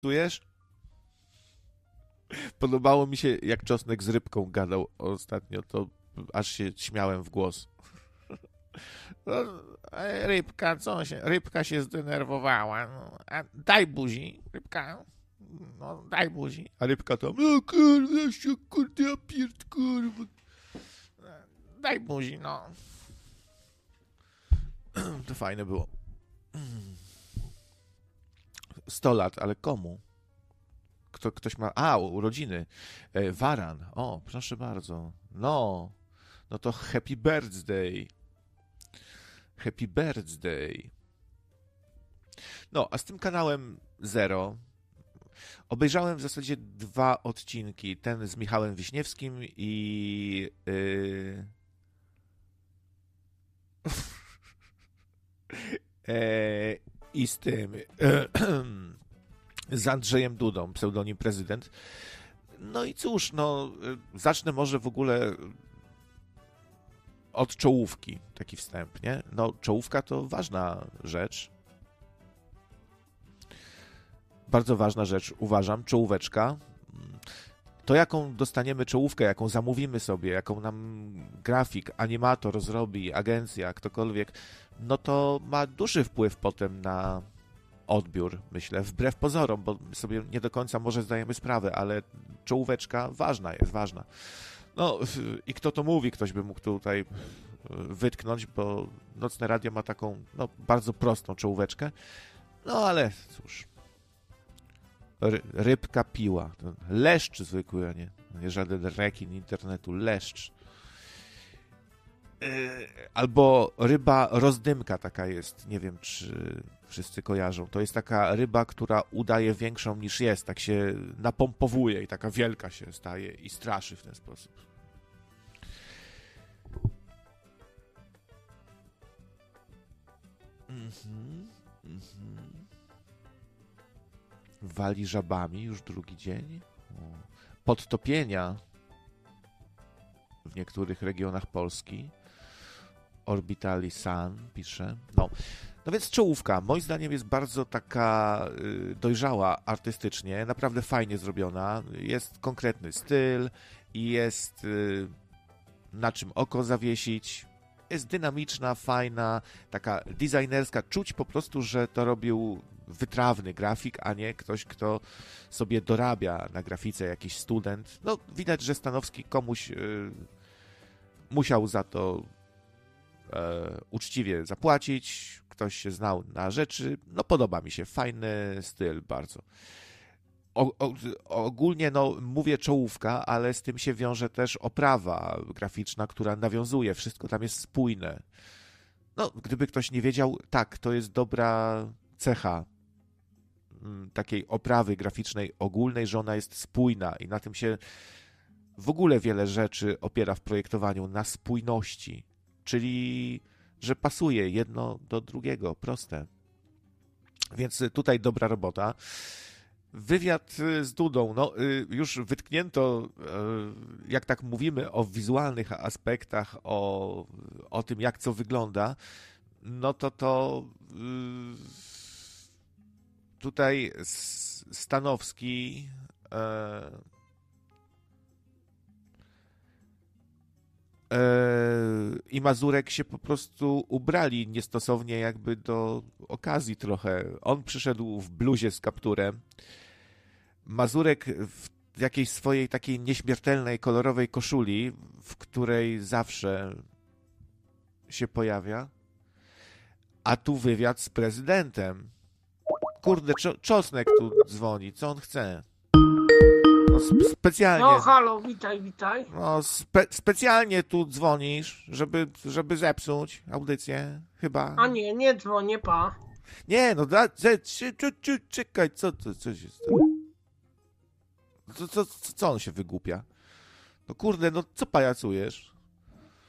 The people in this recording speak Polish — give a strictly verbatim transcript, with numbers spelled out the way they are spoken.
Czujesz? Podobało mi się, jak Czosnek z rybką gadał ostatnio, to aż się śmiałem w głos. No, rybka, co się? Rybka się zdenerwowała. No, a daj buzi, rybka. No, daj buzi. A rybka tam, no kurwa, się kurde, ja pierd, kurwa. Daj buzi, no. To fajne było. Sto lat, ale komu? Kto, ktoś ma... A, urodziny. E, Waran. O, proszę bardzo. No. No to happy birthday. Happy birthday. No, a z tym kanałem Zero obejrzałem w zasadzie dwa odcinki. Ten z Michałem Wiśniewskim i... Yy... e, i z tym... z Andrzejem Dudą, pseudonim prezydent. No i cóż, no, zacznę może w ogóle od czołówki, taki wstęp, nie? No, czołówka to ważna rzecz. Bardzo ważna rzecz, uważam, czołóweczka. To, jaką dostaniemy czołówkę, jaką zamówimy sobie, jaką nam grafik, animator zrobi, agencja, ktokolwiek, no to ma duży wpływ potem na odbiór, myślę, wbrew pozorom, bo sobie nie do końca może zdajemy sprawę, ale czołóweczka ważna jest, ważna. No i kto to mówi? Ktoś by mógł tutaj wytknąć, bo Nocne Radio ma taką, no, bardzo prostą czołóweczkę. No ale cóż. Ry- rybka piła. To leszcz zwykły, a nie, nie żaden rekin internetu. Leszcz. Albo ryba rozdymka taka jest, nie wiem, czy wszyscy kojarzą. To jest taka ryba, która udaje większą niż jest, tak się napompowuje i taka wielka się staje i straszy w ten sposób. Mhm, mhm. Wali żabami już drugi dzień. Podtopienia w niektórych regionach Polski. Orbitali Sun pisze. No. no więc czołówka, moim zdaniem jest bardzo taka y, dojrzała artystycznie, naprawdę fajnie zrobiona. Jest konkretny styl i jest y, na czym oko zawiesić. Jest dynamiczna, fajna, taka designerska. Czuć po prostu, że to robił wytrawny grafik, a nie ktoś, kto sobie dorabia na grafice, jakiś student. No widać, że Stanowski komuś y, musiał za to E, uczciwie zapłacić, ktoś się znał na rzeczy, no podoba mi się, fajny styl bardzo. O, o, ogólnie no mówię czołówka, ale z tym się wiąże też oprawa graficzna, która nawiązuje, wszystko tam jest spójne. No, gdyby ktoś nie wiedział, tak, to jest dobra cecha takiej oprawy graficznej ogólnej, że ona jest spójna i na tym się w ogóle wiele rzeczy opiera w projektowaniu, na spójności. Czyli, że pasuje jedno do drugiego, proste. Więc tutaj dobra robota. Wywiad z Dudą, no już wytknięto, jak tak mówimy o wizualnych aspektach, o, o tym, jak co wygląda, no to to tutaj Stanowski i Mazurek się po prostu ubrali niestosownie jakby do okazji trochę. On przyszedł w bluzie z kapturem. Mazurek w jakiejś swojej takiej nieśmiertelnej, kolorowej koszuli, w której zawsze się pojawia. A tu wywiad z prezydentem. Kurde, Czosnek tu dzwoni. Co on chce? No, specjalnie. No halo, witaj, witaj. No, spe, specjalnie tu dzwonisz, żeby, żeby zepsuć audycję, chyba. A nie, nie dzwonię, pa. Nie, no da, ze, czy, czy, czy, czekaj, co, co, co się stało? Co, co, co, co on się wygłupia? No kurde, no co pajacujesz?